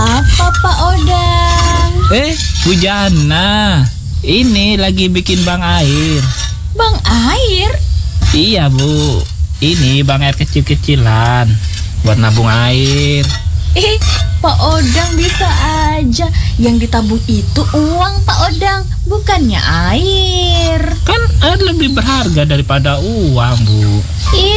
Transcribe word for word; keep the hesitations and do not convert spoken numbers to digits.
apa Pak Odang? Eh, Bu Jana, ini lagi bikin bank air. Bang air? Iya Bu, ini bank air kecil-kecilan buat nabung air. Eh, Pak Odang bisa aja. Yang ditabung itu uang Pak Odang, bukannya air. Kan air lebih berharga daripada uang Bu. Ih,